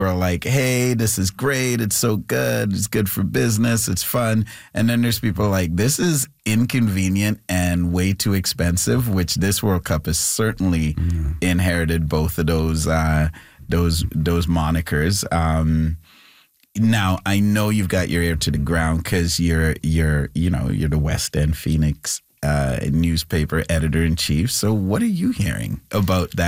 are like, hey, this is great. It's so good. It's good for business. It's fun. And then there's people like, this is inconvenient and way too expensive, which this World Cup has certainly inherited both of those monikers. Now, I know you've got your ear to the ground because you're the West End Phoenix newspaper editor-in-chief. So what are you hearing about that?